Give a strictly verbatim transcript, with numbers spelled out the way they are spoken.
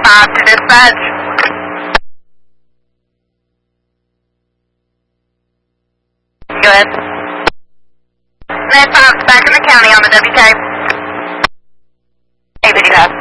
five to dispatch. Go ahead. Med five back in the county on the W K. Hey, video.